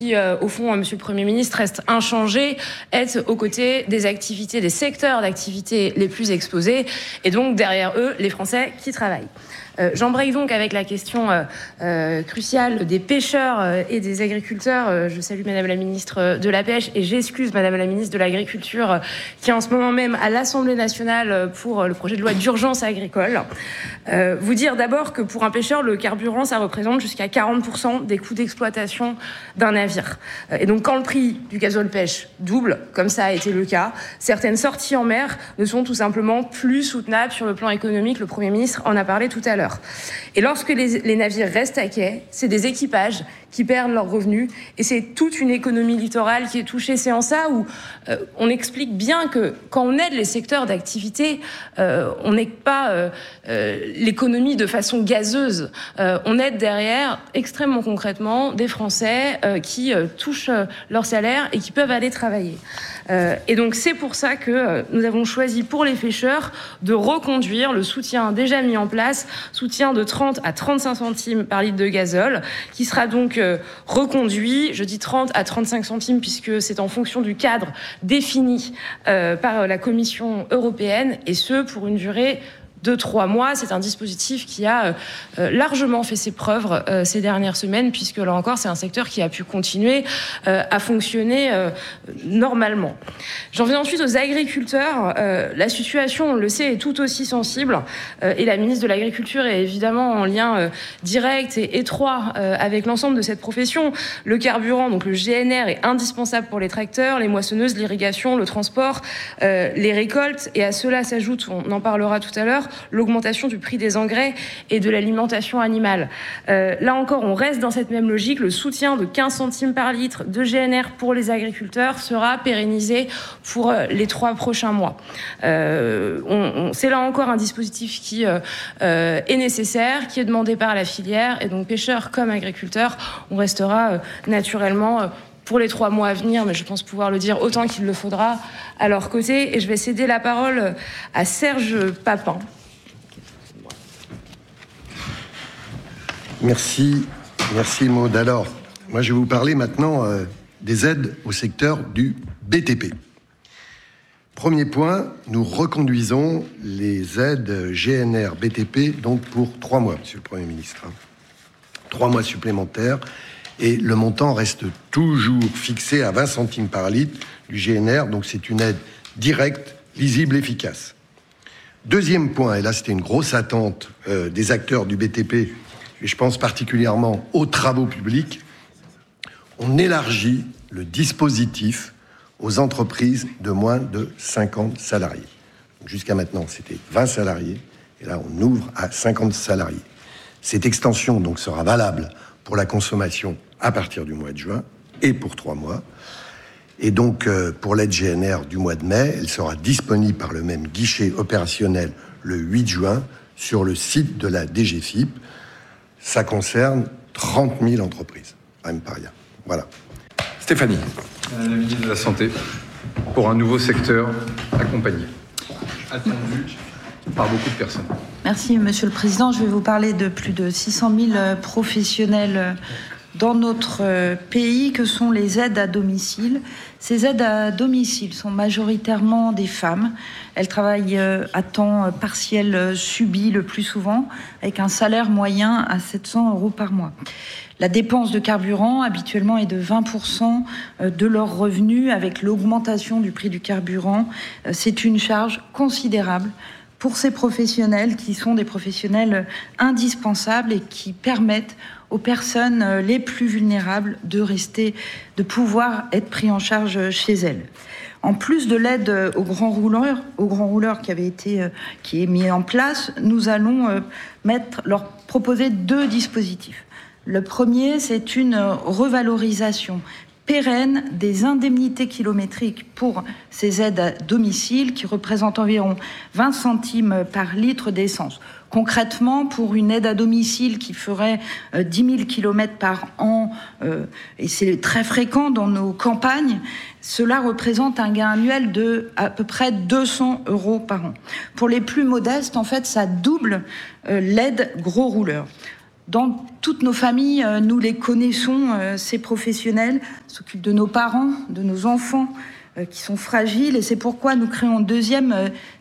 Au fond, Monsieur le Premier ministre, reste inchangé, est aux côtés des activités, des secteurs d'activité les plus exposés, et donc derrière eux, les Français qui travaillent. J'embraye donc avec la question cruciale des pêcheurs et des agriculteurs. Je salue Madame la ministre de la Pêche et j'excuse Madame la ministre de l'Agriculture qui est en ce moment même à l'Assemblée nationale pour le projet de loi d'urgence agricole. Vous dire d'abord que pour un pêcheur, le carburant, ça représente jusqu'à 40% des coûts d'exploitation d'un navire. Et donc quand le prix du gazole pêche double, comme ça a été le cas, certaines sorties en mer ne sont tout simplement plus soutenables sur le plan économique. Le Premier ministre en a parlé tout à l'heure. Et lorsque les navires restent à quai, c'est des équipages qui perdent leurs revenus et c'est toute une économie littorale qui est touchée. C'est en ça où on explique bien que quand on aide les secteurs d'activité, on n'aide pas l'économie de façon gazeuse. On aide derrière, extrêmement concrètement, des Français qui touchent leur salaire et qui peuvent aller travailler. Et donc c'est pour ça que nous avons choisi pour les pêcheurs de reconduire le soutien déjà mis en place, soutien de 30 à 35 centimes par litre de gazole, qui sera donc reconduit. Je dis 30 à 35 centimes puisque c'est en fonction du cadre défini par la Commission européenne, et ce pour une durée de 3 mois. C'est un dispositif qui a largement fait ses preuves ces dernières semaines, puisque là encore, c'est un secteur qui a pu continuer à fonctionner normalement. J'en viens ensuite aux agriculteurs. La situation, on le sait, est tout aussi sensible, et la ministre de l'Agriculture est évidemment en lien direct et étroit avec l'ensemble de cette profession. Le carburant, donc le GNR, est indispensable pour les tracteurs, les moissonneuses, l'irrigation, le transport, les récoltes, et à cela s'ajoute, on en parlera tout à l'heure, l'augmentation du prix des engrais et de l'alimentation animale. Là encore, on reste dans cette même logique. Le soutien de 15 centimes par litre de GNR pour les agriculteurs sera pérennisé pour les 3 prochains mois. C'est là encore un dispositif qui est nécessaire, qui est demandé par la filière, et donc pêcheurs comme agriculteurs, on restera naturellement pour les 3 mois à venir, mais je pense pouvoir le dire autant qu'il le faudra, à leur côté. Et je vais céder la parole à Serge Papin. Merci Maud. Alors, moi je vais vous parler maintenant des aides au secteur du BTP. Premier point, nous reconduisons les aides GNR BTP donc pour 3 mois, Monsieur le Premier ministre. 3 mois supplémentaires, et le montant reste toujours fixé à 20 centimes par litre du GNR, donc c'est une aide directe, lisible, efficace. Deuxième point, et là c'était une grosse attente des acteurs du BTP, et je pense particulièrement aux travaux publics, on élargit le dispositif aux entreprises de moins de 50 salariés. Donc jusqu'à maintenant, c'était 20 salariés, et là on ouvre à 50 salariés. Cette extension donc sera valable pour la consommation à partir du mois de juin et pour 3 mois. Et donc, pour l'aide GNR du mois de mai, elle sera disponible par le même guichet opérationnel le 8 juin sur le site de la DGFiP. Ça concerne 30 000 entreprises, même pas rien. Voilà. Stéphanie. La ministre de la Santé, pour un nouveau secteur accompagné, attendu par beaucoup de personnes. Merci, Monsieur le Président. Je vais vous parler de plus de 600 000 professionnels dans notre pays que sont les aides à domicile. Ces aides à domicile sont majoritairement des femmes. Elles travaillent à temps partiel subi le plus souvent, avec un salaire moyen à 700 € par mois. La dépense de carburant, habituellement, est de 20% de leurs revenus. Avec l'augmentation du prix du carburant, c'est une charge considérable pour ces professionnels qui sont des professionnels indispensables et qui permettent aux personnes les plus vulnérables de pouvoir être pris en charge chez elles. En plus de l'aide aux grands rouleurs qui est mis en place, nous allons leur proposer 2 dispositifs. Le premier, c'est une revalorisation pérenne des indemnités kilométriques pour ces aides à domicile qui représentent environ 20 centimes par litre d'essence. Concrètement, pour une aide à domicile qui ferait 10 000 km par an, et c'est très fréquent dans nos campagnes, cela représente un gain annuel de à peu près 200 € par an. Pour les plus modestes, en fait, ça double l'aide gros rouleurs. Dans toutes nos familles, nous les connaissons, ces professionnels s'occupent de nos parents, de nos enfants qui sont fragiles, et c'est pourquoi nous créons un deuxième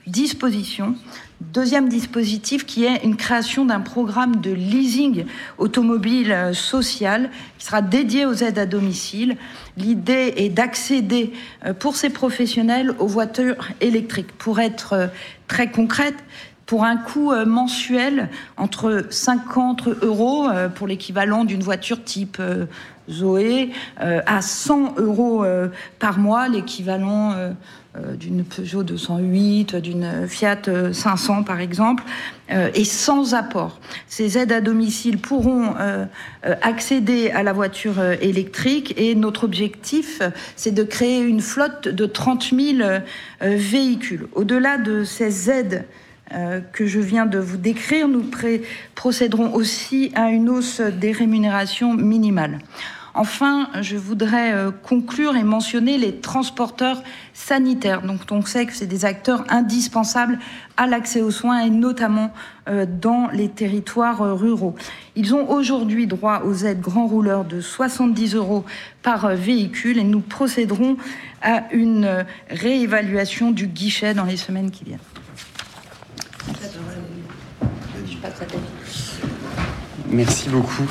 dispositif qui est une création d'un programme de leasing automobile social qui sera dédié aux aides à domicile. L'idée est d'accéder pour ces professionnels aux voitures électriques. Pour être très concrète, pour un coût mensuel entre 50 € pour l'équivalent d'une voiture type Zoé à 100 € par mois, l'équivalent d'une Peugeot 208, d'une Fiat 500 par exemple, et sans apport. Ces aides à domicile pourront accéder à la voiture électrique, et notre objectif, c'est de créer une flotte de 30 000 véhicules. Au-delà de ces aides que je viens de vous décrire, nous procéderons aussi à une hausse des rémunérations minimales. Enfin, je voudrais conclure et mentionner les transporteurs sanitaires. Donc, on sait que c'est des acteurs indispensables à l'accès aux soins, et notamment dans les territoires ruraux. Ils ont aujourd'hui droit aux aides grands rouleurs de 70 € par véhicule, et nous procéderons à une réévaluation du guichet dans les semaines qui viennent. Merci beaucoup.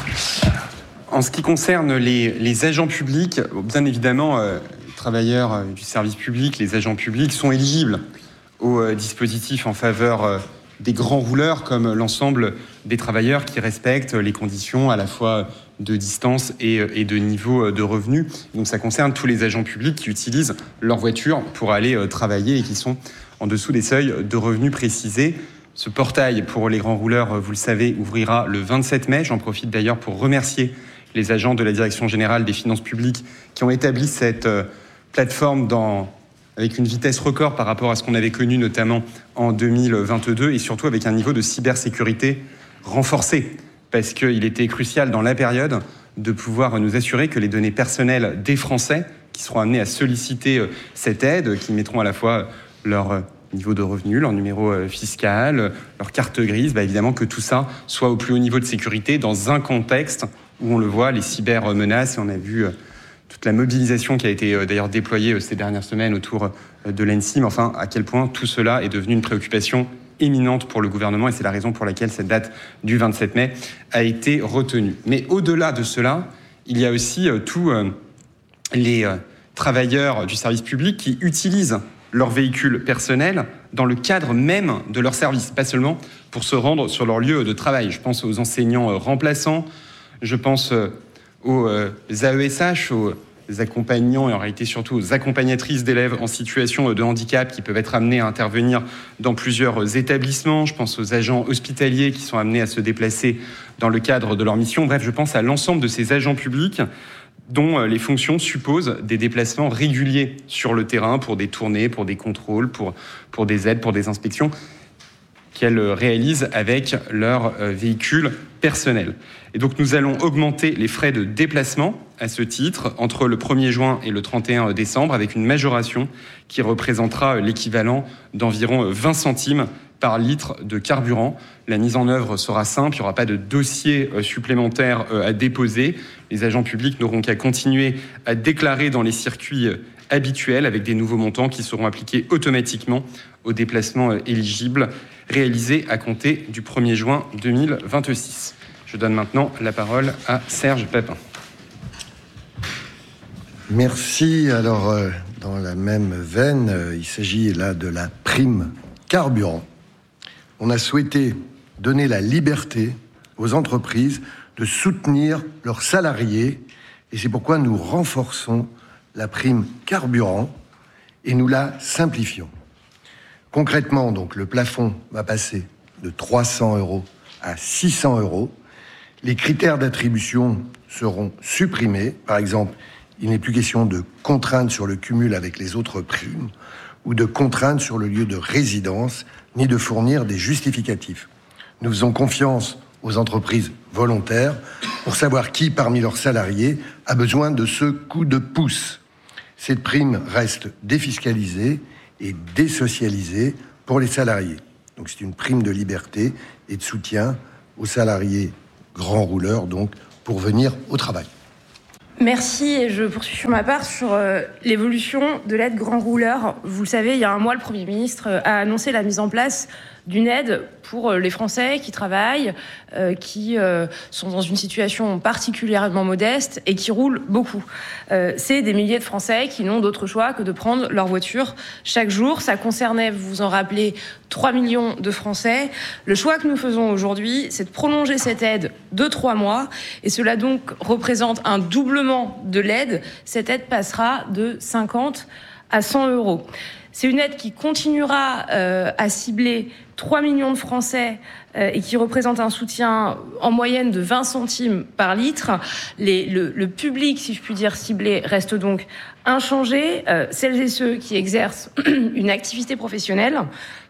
En ce qui concerne les agents publics, bien évidemment, les travailleurs du service public, les agents publics sont éligibles au dispositif en faveur des grands rouleurs, comme l'ensemble des travailleurs qui respectent les conditions à la fois de distance et de niveau de revenu. Donc ça concerne tous les agents publics qui utilisent leur voiture pour aller travailler et qui sont en dessous des seuils de revenus précisés. Ce portail pour les grands rouleurs, vous le savez, ouvrira le 27 mai. J'en profite d'ailleurs pour remercier les agents de la Direction générale des finances publiques qui ont établi cette plateforme avec une vitesse record par rapport à ce qu'on avait connu notamment en 2022, et surtout avec un niveau de cybersécurité renforcé, parce qu'il était crucial dans la période de pouvoir nous assurer que les données personnelles des Français qui seront amenés à solliciter cette aide, qui mettront à la fois leur niveau de revenu, leur numéro fiscal, leur carte grise, évidemment que tout ça soit au plus haut niveau de sécurité dans un contexte où on le voit, les cybermenaces, et on a vu toute la mobilisation qui a été d'ailleurs déployée ces dernières semaines autour de l'ENSSI, mais enfin à quel point tout cela est devenu une préoccupation éminente pour le gouvernement, et c'est la raison pour laquelle cette date du 27 mai a été retenue. Mais au-delà de cela, il y a aussi tous les travailleurs du service public qui utilisent leur véhicule personnel dans le cadre même de leur service, pas seulement pour se rendre sur leur lieu de travail. Je pense aux enseignants remplaçants, je pense aux AESH, aux accompagnants, et en réalité surtout aux accompagnatrices d'élèves en situation de handicap qui peuvent être amenés à intervenir dans plusieurs établissements. Je pense aux agents hospitaliers qui sont amenés à se déplacer dans le cadre de leur mission. Bref, je pense à l'ensemble de ces agents publics dont les fonctions supposent des déplacements réguliers sur le terrain pour des tournées, pour des contrôles, pour des aides, pour des inspections qu'elles réalisent avec leur véhicule personnel. Et donc nous allons augmenter les frais de déplacement à ce titre entre le 1er juin et le 31 décembre avec une majoration qui représentera l'équivalent d'environ 20 centimes par litre de carburant. La mise en œuvre sera simple, il n'y aura pas de dossier supplémentaire à déposer. Les agents publics n'auront qu'à continuer à déclarer dans les circuits habituels avec des nouveaux montants qui seront appliqués automatiquement aux déplacements éligibles réalisés à compter du 1er juin 2026. Je donne maintenant la parole à Serge Papin. Merci. Alors, dans la même veine, il s'agit là de la prime carburant. On a souhaité donner la liberté aux entreprises de soutenir leurs salariés, et c'est pourquoi nous renforçons la prime carburant et nous la simplifions. Concrètement, donc, le plafond va passer de 300 € à 600 €. Les critères d'attribution seront supprimés. Par exemple, il n'est plus question de contrainte sur le cumul avec les autres primes ou de contrainte sur le lieu de résidence, ni de fournir des justificatifs. Nous faisons confiance aux entreprises volontaires pour savoir qui, parmi leurs salariés, a besoin de ce coup de pouce. Cette prime reste défiscalisée et désocialisée pour les salariés. Donc c'est une prime de liberté et de soutien aux salariés grands rouleurs, donc, pour venir au travail. Merci, et je poursuis sur ma part sur l'évolution de l'aide grand rouleur. Vous le savez, il y a un mois, le Premier ministre a annoncé la mise en place d'une aide pour les Français qui travaillent, qui sont dans une situation particulièrement modeste et qui roulent beaucoup. C'est des milliers de Français qui n'ont d'autre choix que de prendre leur voiture chaque jour. Ça concernait, vous vous en rappelez, 3 millions de Français. Le choix que nous faisons aujourd'hui, c'est de prolonger cette aide de 3 mois. Et cela donc représente un doublement de l'aide. Cette aide passera de 50 à 100 euros. C'est une aide qui continuera à cibler 3 millions de Français et qui représente un soutien en moyenne de 20 centimes par litre. Le public, si je puis dire, ciblé reste donc inchangé. Celles et ceux qui exercent une activité professionnelle,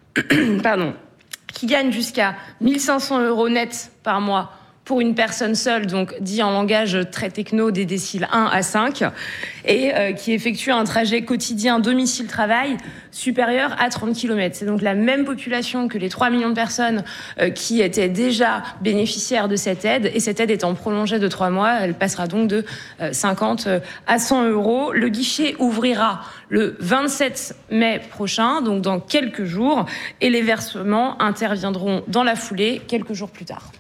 qui gagnent jusqu'à 1 500 euros net par mois pour une personne seule, donc dit en langage très techno des déciles 1 à 5, et qui effectue un trajet quotidien domicile-travail supérieur à 30 km. C'est donc la même population que les 3 millions de personnes qui étaient déjà bénéficiaires de cette aide, et cette aide étant prolongée de 3 mois, elle passera donc de 50 à 100 euros. Le guichet ouvrira le 27 mai prochain, donc dans quelques jours, et les versements interviendront dans la foulée, quelques jours plus tard.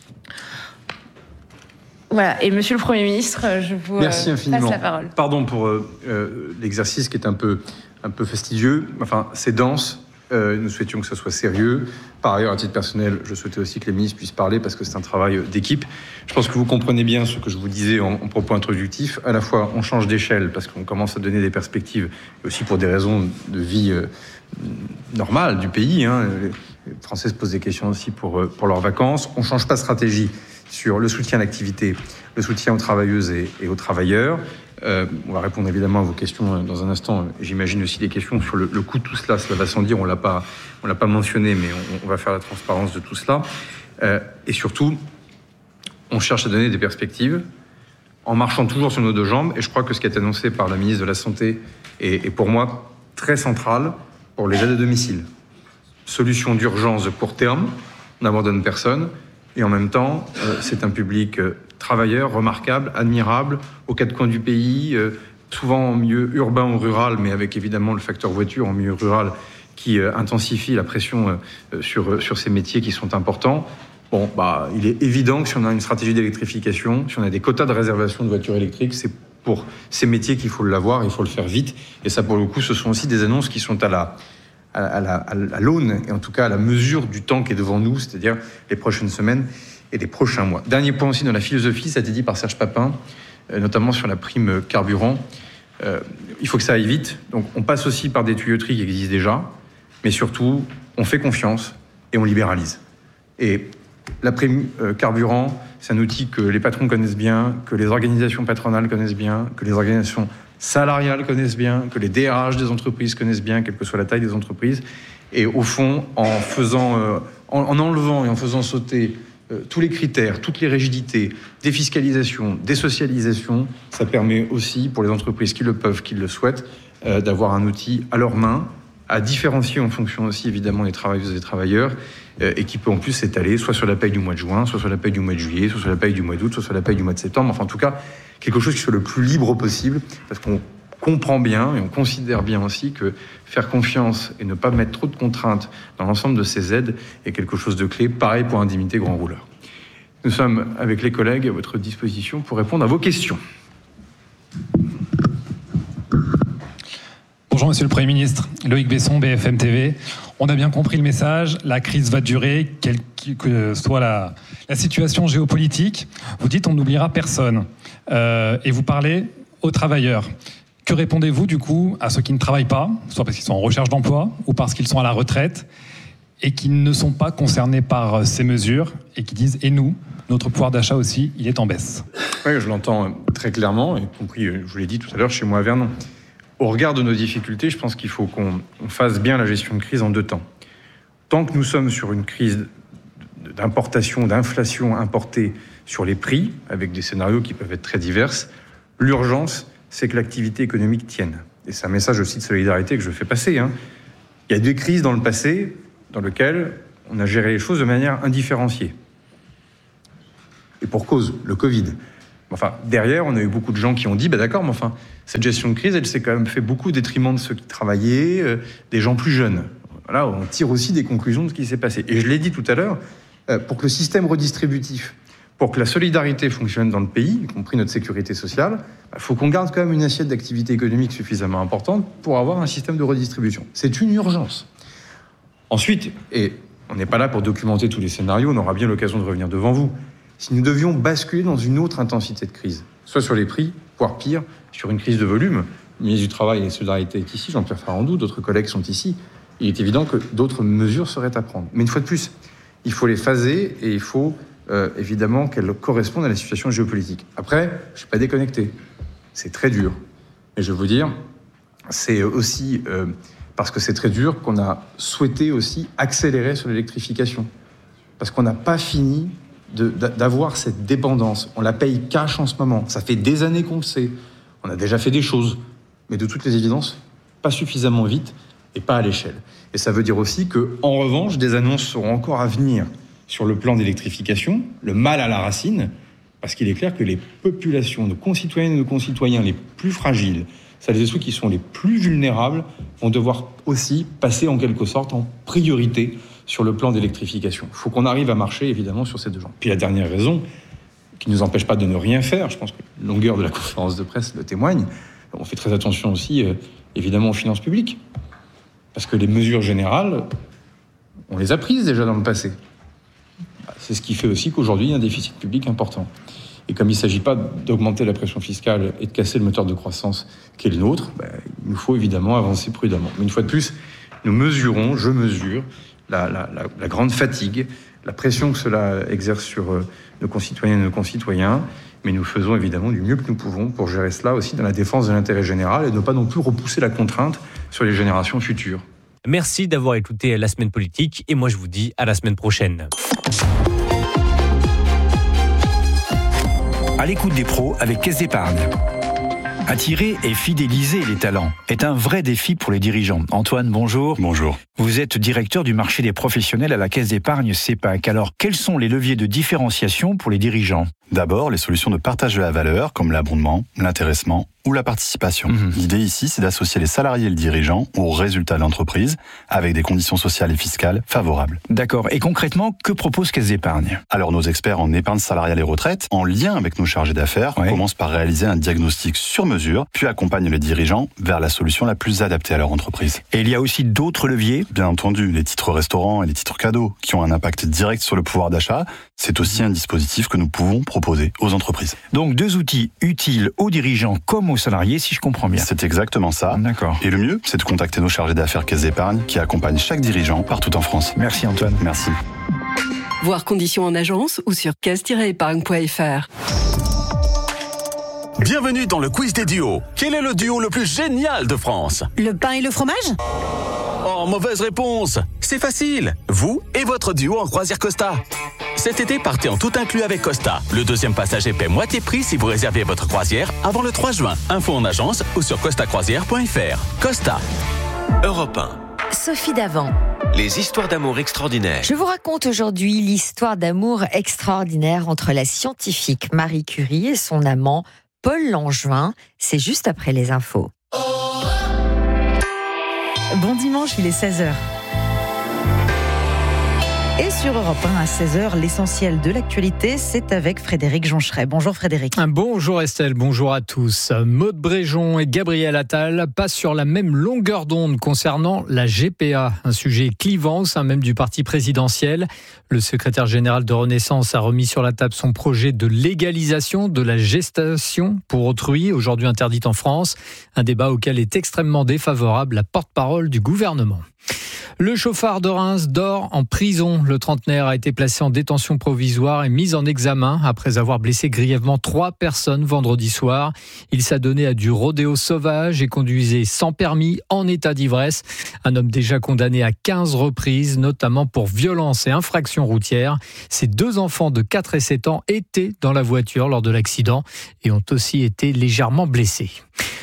Voilà, et Monsieur le Premier ministre, je vous passe la parole. Pardon pour l'exercice qui est un peu fastidieux. Enfin, c'est dense. Nous souhaitions que ça soit sérieux. Par ailleurs, à titre personnel, je souhaitais aussi que les ministres puissent parler parce que c'est un travail d'équipe. Je pense que vous comprenez bien ce que je vous disais en propos introductif. À la fois, on change d'échelle parce qu'on commence à donner des perspectives, et aussi pour des raisons de vie normales du pays. Les Français se posent des questions aussi pour leurs vacances. On ne change pas de stratégie sur le soutien à l'activité, le soutien aux travailleuses et aux travailleurs. On va répondre évidemment à vos questions dans un instant. J'imagine aussi des questions sur le coût de tout cela. Cela va sans dire, on l'a pas mentionné, mais on va faire la transparence de tout cela. Et surtout, on cherche à donner des perspectives en marchant toujours sur nos deux jambes. Et je crois que ce qui a été annoncé par la ministre de la Santé est pour moi très central pour les aides à domicile. Solution d'urgence de court terme, on n'abandonne personne. Et en même temps, c'est un public travailleur, remarquable, admirable, aux quatre coins du pays, souvent en milieu urbain ou rural, mais avec évidemment le facteur voiture en milieu rural qui intensifie la pression sur ces métiers qui sont importants. Bon, il est évident que si on a une stratégie d'électrification, si on a des quotas de réservation de voitures électriques, c'est pour ces métiers qu'il faut l'avoir, il faut le faire vite. Et ça, pour le coup, ce sont aussi des annonces qui sont à l'aune, et en tout cas à la mesure du temps qui est devant nous, c'est-à-dire les prochaines semaines et les prochains mois. Dernier point aussi dans la philosophie, ça a été dit par Serge Papin, notamment sur la prime carburant. Il faut que ça aille vite, donc on passe aussi par des tuyauteries qui existent déjà, mais surtout, on fait confiance et on libéralise. Et la prime carburant, c'est un outil que les patrons connaissent bien, que les organisations patronales connaissent bien, que les organisations salariales connaissent bien, que les DRH des entreprises connaissent bien, quelle que soit la taille des entreprises. Et au fond, en enlevant et en faisant sauter tous les critères, toutes les rigidités, défiscalisation, désocialisation, ça permet aussi, pour les entreprises qui le peuvent, qui le souhaitent, d'avoir un outil à leur main, à différencier en fonction aussi, évidemment, des travailleuses et des travailleurs, et qui peut en plus s'étaler soit sur la paye du mois de juin, soit sur la paye du mois de juillet, soit sur la paye du mois d'août, soit sur la paye du mois de septembre. Enfin, en tout cas, quelque chose qui soit le plus libre possible, parce qu'on comprend bien et on considère bien aussi que faire confiance et ne pas mettre trop de contraintes dans l'ensemble de ces aides est quelque chose de clé. Pareil pour Indemnité Grand Rouleur. Nous sommes, avec les collègues, à votre disposition pour répondre à vos questions. Bonjour Monsieur le Premier ministre, Loïc Besson, BFM TV. On a bien compris le message, la crise va durer, quelle que soit la situation géopolitique. Vous dites on n'oubliera personne. Et vous parlez aux travailleurs. Que répondez-vous du coup à ceux qui ne travaillent pas, soit parce qu'ils sont en recherche d'emploi ou parce qu'ils sont à la retraite et qui ne sont pas concernés par ces mesures et qui disent « et nous, notre pouvoir d'achat aussi, il est en baisse ». Oui, je l'entends très clairement, y compris, je vous l'ai dit tout à l'heure, chez moi à Vernon. Au regard de nos difficultés, je pense qu'il faut qu'on fasse bien la gestion de crise en deux temps. Tant que nous sommes sur une crise d'importation, d'inflation importée sur les prix, avec des scénarios qui peuvent être très divers, l'urgence, c'est que l'activité économique tienne. Et c'est un message aussi de solidarité que je fais passer. Il y a des crises dans le passé dans lesquelles on a géré les choses de manière indifférenciée. Et pour cause, le Covid. Enfin, derrière, on a eu beaucoup de gens qui ont dit, d'accord, mais enfin, cette gestion de crise, elle s'est quand même fait beaucoup au détriment de ceux qui travaillaient, des gens plus jeunes. Voilà, on tire aussi des conclusions de ce qui s'est passé. Et je l'ai dit tout à l'heure, pour que le système redistributif, pour que la solidarité fonctionne dans le pays, y compris notre sécurité sociale, il faut qu'on garde quand même une assiette d'activité économique suffisamment importante pour avoir un système de redistribution. C'est une urgence. Ensuite, et on n'est pas là pour documenter tous les scénarios, on aura bien l'occasion de revenir devant vous, si nous devions basculer dans une autre intensité de crise, soit sur les prix, voire pire, sur une crise de volume, le ministre du Travail et des Solidarités est ici, Jean-Pierre Farandou, d'autres collègues sont ici, il est évident que d'autres mesures seraient à prendre. Mais une fois de plus, il faut les phaser et il faut évidemment qu'elles correspondent à la situation géopolitique. Après, je ne suis pas déconnecté. C'est très dur. Mais je veux vous dire, c'est aussi parce que c'est très dur qu'on a souhaité aussi accélérer sur l'électrification. Parce qu'on n'a pas fini d'avoir cette dépendance. On la paye cash en ce moment. Ça fait des années qu'on le sait. On a déjà fait des choses. Mais de toutes les évidences, pas suffisamment vite et pas à l'échelle. Et ça veut dire aussi qu'en revanche, des annonces seront encore à venir sur le plan d'électrification, le mal à la racine, parce qu'il est clair que les populations, nos concitoyennes et nos concitoyens les plus fragiles, celles et ceux qui sont les plus vulnérables, vont devoir aussi passer en quelque sorte en priorité sur le plan d'électrification. Il faut qu'on arrive à marcher évidemment sur ces deux jambes. Puis la dernière raison, qui ne nous empêche pas de ne rien faire, je pense que la longueur de la conférence de presse le témoigne, on fait très attention aussi évidemment aux finances publiques. Parce que les mesures générales, on les a prises déjà dans le passé. C'est ce qui fait aussi qu'aujourd'hui, il y a un déficit public important. Et comme il ne s'agit pas d'augmenter la pression fiscale et de casser le moteur de croissance qui est le nôtre, il nous faut évidemment avancer prudemment. Mais une fois de plus, je mesure la grande fatigue, la pression que cela exerce sur nos concitoyennes et nos concitoyens, mais nous faisons évidemment du mieux que nous pouvons pour gérer cela aussi dans la défense de l'intérêt général et ne pas non plus repousser la contrainte sur les générations futures. Merci d'avoir écouté La Semaine Politique et moi je vous dis à la semaine prochaine. À l'écoute des pros avec Caisse d'Épargne. Attirer et fidéliser les talents est un vrai défi pour les dirigeants. Antoine, bonjour. Bonjour. Vous êtes directeur du marché des professionnels à la Caisse d'Épargne CEPAC. Alors, quels sont les leviers de différenciation pour les dirigeants ? D'abord, les solutions de partage de la valeur, comme l'abondement, l'intéressement ou la participation. L'idée ici, c'est d'associer les salariés et le dirigeant aux résultats de l'entreprise avec des conditions sociales et fiscales favorables. D'accord. Et concrètement, que propose Caisse d'Épargne ? Alors, nos experts en épargne salariale et retraite, en lien avec nos chargés d'affaires, commencent par réaliser un diagnostic sur mesure, puis accompagnent les dirigeants vers la solution la plus adaptée à leur entreprise. Et il y a aussi d'autres leviers ? Bien entendu, les titres restaurants et les titres cadeaux, qui ont un impact direct sur le pouvoir d'achat, c'est aussi un dispositif que nous pouvons proposer aux entreprises. Donc 2 outils utiles aux dirigeants comme aux salariés, si je comprends bien. C'est exactement ça. D'accord. Et le mieux, c'est de contacter nos chargés d'affaires Caisse d'Épargne qui accompagnent chaque dirigeant partout en France. Merci Antoine. Merci. Voir conditions en agence ou sur caisse-épargne.fr. Bienvenue dans le quiz des duos. Quel est le duo le plus génial de France ? Le pain et le fromage ? Oh, mauvaise réponse. C'est facile. Vous et votre duo en croisière Costa. Cet été, partez en tout inclus avec Costa. Le deuxième passager paie moitié prix si vous réservez votre croisière avant le 3 juin. Info en agence ou sur costacroisière.fr. Costa. Europe 1. Sophie Davant. Les histoires d'amour extraordinaires. Je vous raconte aujourd'hui l'histoire d'amour extraordinaire entre la scientifique Marie Curie et son amant Paul Langevin. C'est juste après les infos. Bon dimanche, il est 16h. Et sur Europe 1 à 16h, l'essentiel de l'actualité, c'est avec Frédéric Joncheret. Bonjour Frédéric. Bonjour Estelle, bonjour à tous. Maude Bréjon et Gabriel Attal passent sur la même longueur d'onde concernant la GPA, un sujet clivant au sein même du parti présidentiel. Le secrétaire général de Renaissance a remis sur la table son projet de légalisation de la gestation pour autrui, aujourd'hui interdite en France. Un débat auquel est extrêmement défavorable la porte-parole du gouvernement. Le chauffard de Reims dort en prison. Le trentenaire a été placé en détention provisoire et mis en examen après avoir blessé grièvement 3 personnes vendredi soir. Il s'adonnait à du rodéo sauvage et conduisait sans permis en état d'ivresse. Un homme déjà condamné à 15 reprises, notamment pour violence et infraction routière. Ses 2 enfants de 4 et 7 ans étaient dans la voiture lors de l'accident et ont aussi été légèrement blessés.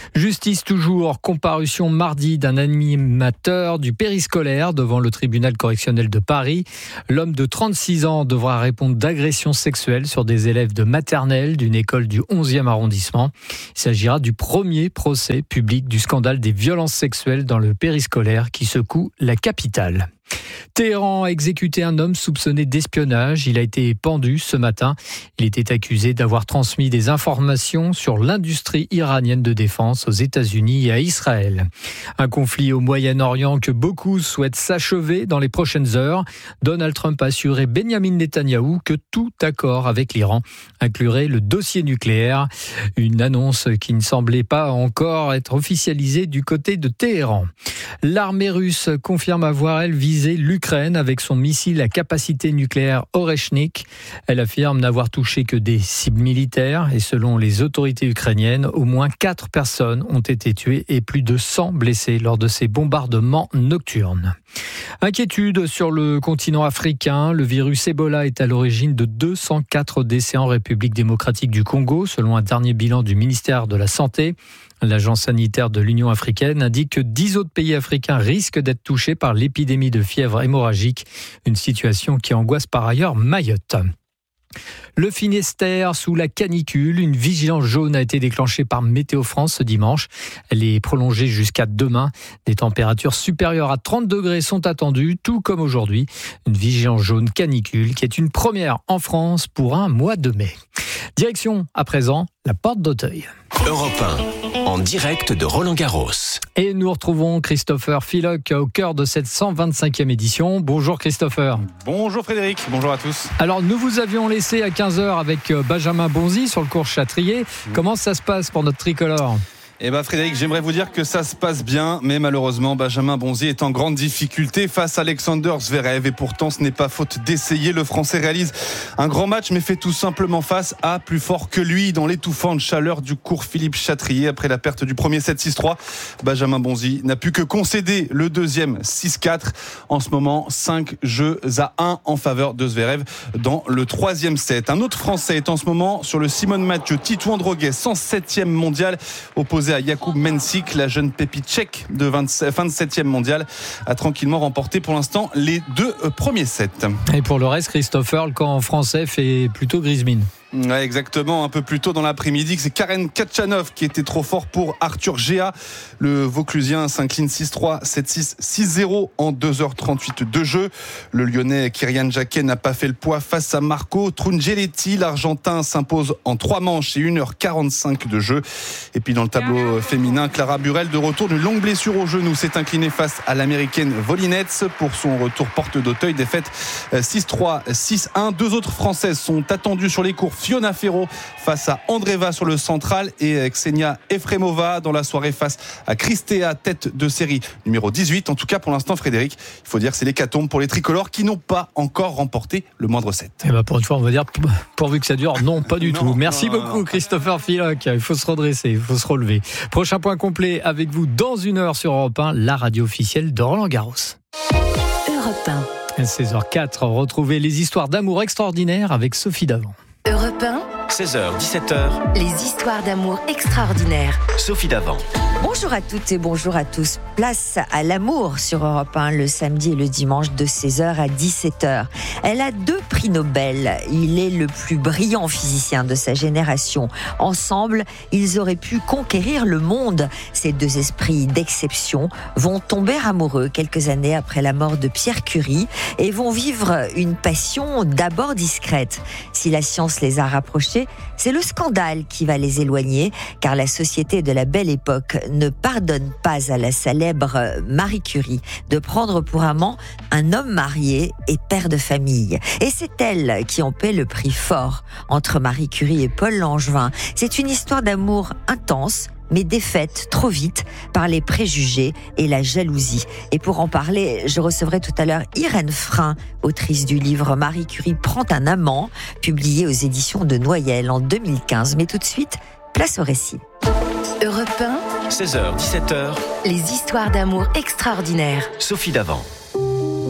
Justice toujours, comparution mardi d'un animateur du périscolaire devant le tribunal correctionnel de Paris. L'homme de 36 ans devra répondre d'agressions sexuelles sur des élèves de maternelle d'une école du 11e arrondissement. Il s'agira du premier procès public du scandale des violences sexuelles dans le périscolaire qui secoue la capitale. Téhéran a exécuté un homme soupçonné d'espionnage. Il a été pendu ce matin. Il était accusé d'avoir transmis des informations sur l'industrie iranienne de défense aux États-Unis et à Israël. Un conflit au Moyen-Orient que beaucoup souhaitent s'achever dans les prochaines heures. Donald Trump a assuré Benjamin Netanyahou que tout accord avec l'Iran inclurait le dossier nucléaire. Une annonce qui ne semblait pas encore être officialisée du côté de Téhéran. L'armée russe confirme avoir, elle, visé l'Ukraine avec son missile à capacité nucléaire Oreshnik. Elle affirme n'avoir touché que des cibles militaires et selon les autorités ukrainiennes, au moins 4 personnes ont été tuées et plus de 100 blessés lors de ces bombardements nocturnes. Inquiétude sur le continent africain. Le virus Ebola est à l'origine de 204 décès en République démocratique du Congo, selon un dernier bilan du ministère de la Santé. L'agence sanitaire de l'Union africaine indique que 10 autres pays africains risquent d'être touchés par l'épidémie de fièvre hémorragique, une situation qui angoisse par ailleurs Mayotte. Le Finistère sous la canicule, une vigilance jaune a été déclenchée par Météo France ce dimanche. Elle est prolongée jusqu'à demain. Des températures supérieures à 30 degrés sont attendues, tout comme aujourd'hui. Une vigilance jaune canicule qui est une première en France pour un mois de mai. Direction à présent la Porte d'Auteuil. Europe 1, en direct de Roland-Garros. Et nous retrouvons Christopher Philock au cœur de cette 125e édition. Bonjour Christopher. Bonjour Frédéric, bonjour à tous. Alors nous vous avions laissé à 15h avec Benjamin Bonzi sur le cours Châtrier. Comment ça se passe pour notre tricolore ? Eh bien Frédéric, j'aimerais vous dire que ça se passe bien, mais malheureusement Benjamin Bonzi est en grande difficulté face à Alexander Zverev et pourtant ce n'est pas faute d'essayer. Le Français réalise un grand match mais fait tout simplement face à plus fort que lui dans l'étouffante chaleur du cours Philippe Châtrier. Après la perte du premier set 6-3, Benjamin Bonzi n'a pu que concéder le deuxième 6-4. En ce moment, 5 jeux à 1 en faveur de Zverev dans le troisième set. Un autre Français est en ce moment sur le Simone Mathieu Tito Androguet, 107e mondial, opposé à Jakub Mensik. La jeune pépite tchèque de 27e mondial a tranquillement remporté pour l'instant les 2 premiers sets. Et pour le reste, Christopher, le camp français fait plutôt grise mine. Ouais, exactement. Un peu plus tôt dans l'après-midi, c'est Karen Khachanov qui était trop fort pour Arthur Géa. Le Vauclusien s'incline 6-3, 7-6, 6-0 en 2h38 de jeu. Le Lyonnais Kyrian Jacquet n'a pas fait le poids face à Marco Trungelliti. L'Argentin s'impose en 3 manches et 1h45 de jeu. Et puis dans le tableau féminin, Clara Burel, de retour d'une longue blessure au genou, s'est inclinée face à l'américaine Volinets pour son retour porte d'Auteuil. Défaite 6-3, 6-1. 2 autres Françaises sont attendues sur les cours. Fiona Ferro face à Andreeva sur le central et Ksenia Efremova dans la soirée face à Christea, tête de série numéro 18. En tout cas, pour l'instant, Frédéric, il faut dire que c'est l'hécatombe pour les tricolores qui n'ont pas encore remporté le moindre set. Et bah pour une fois, on va dire, pourvu que ça dure, non, pas du tout. Merci beaucoup, Christopher Philock. Il faut se redresser, il faut se relever. Prochain point complet avec vous dans 1 heure sur Europe 1, la radio officielle de Roland-Garros. Europe 1. 16h04, retrouvez les histoires d'amour extraordinaires avec Sophie Davant. Europe 1. 16h, 17h. Les histoires d'amour extraordinaires. Sophie Davant. Bonjour à toutes et bonjour à tous. Place à l'amour sur Europe 1 le samedi et le dimanche de 16h à 17h. Elle a 2 prix Nobel. Il est le plus brillant physicien de sa génération. Ensemble, ils auraient pu conquérir le monde. Ces 2 esprits d'exception vont tomber amoureux quelques années après la mort de Pierre Curie et vont vivre une passion d'abord discrète. Si la science les a rapprochés, c'est le scandale qui va les éloigner, car la société de la belle époque ne pardonne pas à la célèbre Marie Curie de prendre pour amant un homme marié et père de famille. Et c'est elle qui en paie le prix fort entre Marie Curie et Paul Langevin. C'est une histoire d'amour intense, mais défaite trop vite par les préjugés et la jalousie. Et pour en parler, je recevrai tout à l'heure Irène Frein, autrice du livre Marie Curie prend un amant, publié aux éditions de Noyelles en 2015. Mais tout de suite, place au récit. Europe 1. 16h, 17h. Les histoires d'amour extraordinaires. Sophie Davant.